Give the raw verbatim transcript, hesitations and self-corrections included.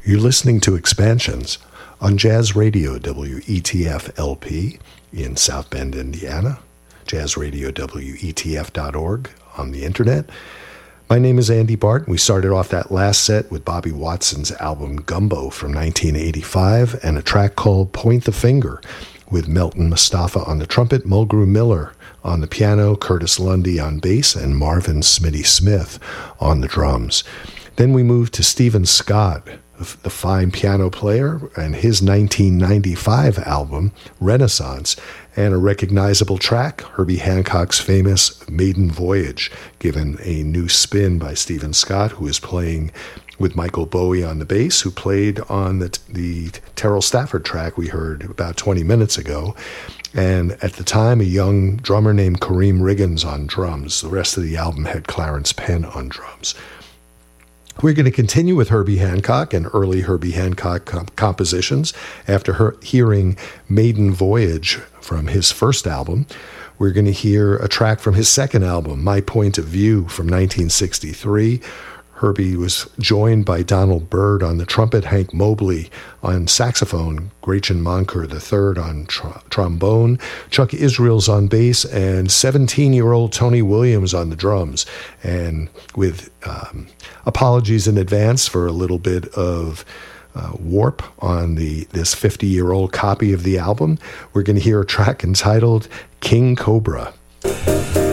You're listening to Expansions on Jazz Radio W E T F L P in South Bend, Indiana, Jazz Radio W E T F dot org on the internet. My name is Andy Bart. We started off that last set with Bobby Watson's album Gumbo from nineteen eighty-five and a track called Point the Finger with Melton Mustafa on the trumpet, Mulgrew Miller on the piano, Curtis Lundy on bass, and Marvin Smitty Smith on the drums. Then we moved to Stephen Scott, the fine piano player, and his nineteen ninety-five album, Renaissance, and a recognizable track, Herbie Hancock's famous Maiden Voyage, given a new spin by Stephen Scott, who is playing with Michael Bowie on the bass, who played on the, the Terrell Stafford track we heard about twenty minutes ago, and at the time, a young drummer named Kareem Riggins on drums. The rest of the album had Clarence Penn on drums. We're going to continue with Herbie Hancock and early Herbie Hancock comp- compositions. After her hearing Maiden Voyage from his first album, we're going to hear a track from his second album, My Point of View, from nineteen sixty-three. Herbie was joined by Donald Byrd on the trumpet, Hank Mobley on saxophone, Gretchen Monker the third on tr- trombone, Chuck Israels on bass, and seventeen-year-old Tony Williams on the drums. And with um, apologies in advance for a little bit of uh, warp on the this fifty-year-old copy of the album, we're going to hear a track entitled King Cobra.